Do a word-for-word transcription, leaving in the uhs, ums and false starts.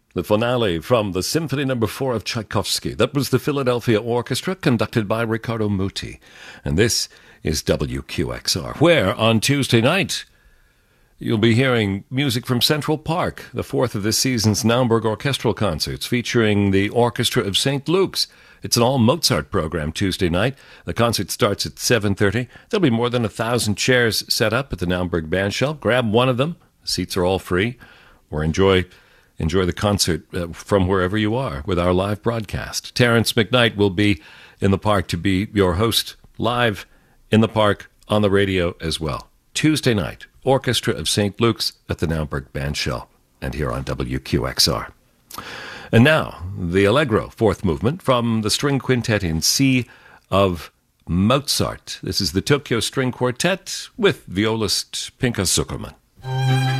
the finale from the Symphony Number Four of Tchaikovsky. That was the Philadelphia Orchestra, conducted by Riccardo Muti. And this is W Q X R, where on Tuesday night you'll be hearing music from Central Park, the fourth of this season's Naumburg Orchestral Concerts, featuring the Orchestra of Saint Luke's. It's an all-Mozart program Tuesday night. The concert starts at seven thirty. There'll be more than a thousand chairs set up at the Naumburg Bandshell. Grab one of them. The seats are all free. Or enjoy enjoy the concert uh, from wherever you are with our live broadcast. Terrence McKnight will be in the park to be your host, live in the park, on the radio as well. Tuesday night, Orchestra of Saint Luke's at the Naumburg Bandshell, and here on W Q X R. And now, the Allegro, fourth movement, from the string quintet in C of Mozart. This is the Tokyo String Quartet with violist Pinka Zuckerman.